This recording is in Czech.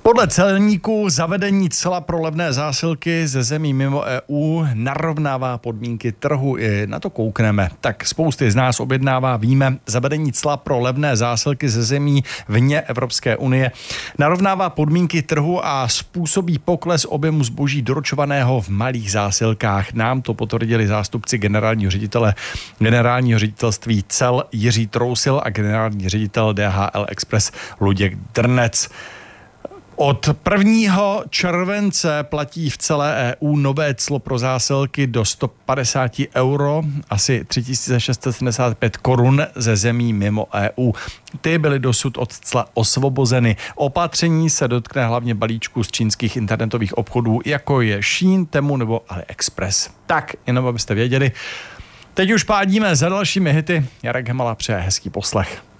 Podle celníků zavedení cla pro levné zásilky ze zemí mimo EU narovnává podmínky trhu. I na to koukneme. Tak spousty z nás objednává, víme, zavedení cla pro levné zásilky ze zemí vně Evropské unie narovnává podmínky trhu a způsobí pokles objemu zboží doručovaného v malých zásilkách. Nám to potvrdili zástupci generálního ředitelství cel Jiří Trousil a generální ředitel DHL Express Luděk Drnec. Od 1. července platí v celé EU nové clo pro zásilky do 150 euro, asi 3675 korun ze zemí mimo EU. Ty byly dosud od cla osvobozeny. Opatření se dotkne hlavně balíčků z čínských internetových obchodů, jako je Shein, Temu nebo AliExpress. Tak, jenom abyste věděli. Teď už pádíme za dalšími hity. Jarek Hemala přeje hezký poslech.